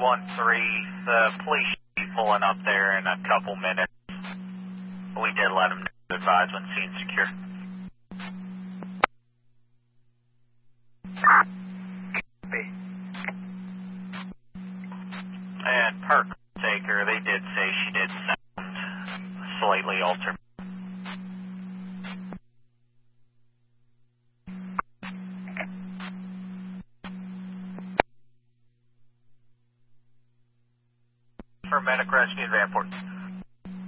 313, the police should be pulling up there in a couple minutes. We did let them advise when scene secure. And per taker, they did say she did sound slightly altered. For medic rescue in Vanport.